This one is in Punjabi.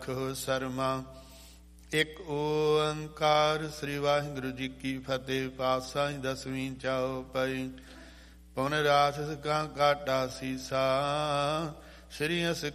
ਸਰਮਾ। ਇੱਕ ਓੰਕਾਰ ਸ੍ਰੀ ਵਾਹਿਗੁਰੂ ਜੀ ਕੀ ਫਤਿਹ। ਪਾਤਸ਼ਾਹੀ ਦਸਵੀਂ ਚੌਪਈ। ਪੁਨ ਰਾਸ ਕਾਂ ਕਾਟਾ ਸੀਸਾ। ਸ੍ਰੀ